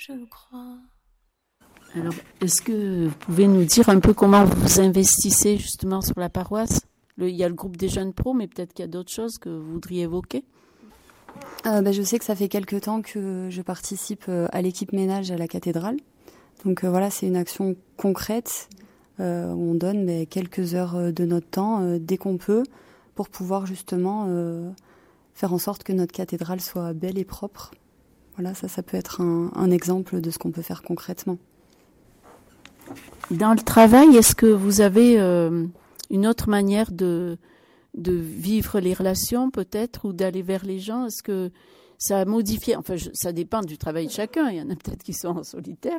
je crois. Alors, est-ce que vous pouvez nous dire un peu comment vous vous investissez justement sur la paroisse? Il y a le groupe des jeunes pros, mais peut-être qu'il y a d'autres choses que vous voudriez évoquer. Je sais que ça fait quelque temps que je participe à l'équipe ménage à la cathédrale. Donc voilà, c'est une action concrète où on donne quelques heures de notre temps dès qu'on peut pour pouvoir justement faire en sorte que notre cathédrale soit belle et propre. Voilà, ça peut être un exemple de ce qu'on peut faire concrètement. Dans le travail, est-ce que vous avez une autre manière de vivre les relations peut-être ou d'aller vers les gens? Est-ce que ça a modifié? Enfin, ça dépend du travail de chacun. Il y en a peut-être qui sont en solitaire,